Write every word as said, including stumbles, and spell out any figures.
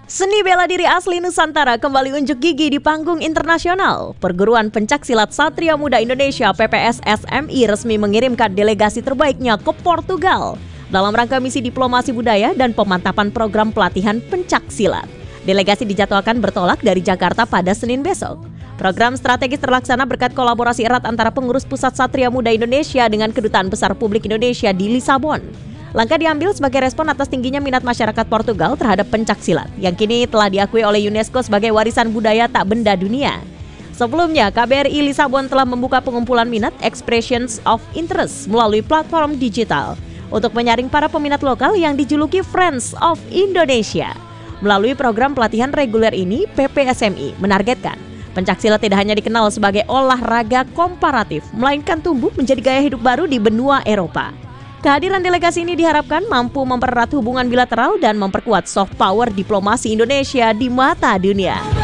Seni bela diri asli Nusantara kembali unjuk gigi di panggung internasional. Perguruan Pencaksilat Satria Muda Indonesia P P S S M I resmi mengirimkan delegasi terbaiknya ke Portugal dalam rangka misi diplomasi budaya dan pemantapan program pelatihan pencaksilat. Delegasi dijadwalkan bertolak dari Jakarta pada Senin besok. Program strategis terlaksana berkat kolaborasi erat antara pengurus Pusat Satria Muda Indonesia dengan Kedutaan Besar Republik Indonesia di Lisabon. Langkah diambil sebagai respon atas tingginya minat masyarakat Portugal terhadap pencaksilat yang kini telah diakui oleh UNESCO sebagai warisan budaya tak benda dunia. Sebelumnya, K B R I Lisabon telah membuka pengumpulan minat Expressions of Interest melalui platform digital untuk menyaring para peminat lokal yang dijuluki Friends of Indonesia. Melalui program pelatihan reguler ini, P P S M I menargetkan pencaksilat tidak hanya dikenal sebagai olahraga komparatif, melainkan tumbuh menjadi gaya hidup baru di benua Eropa. Kehadiran delegasi ini diharapkan mampu mempererat hubungan bilateral dan memperkuat soft power diplomasi Indonesia di mata dunia.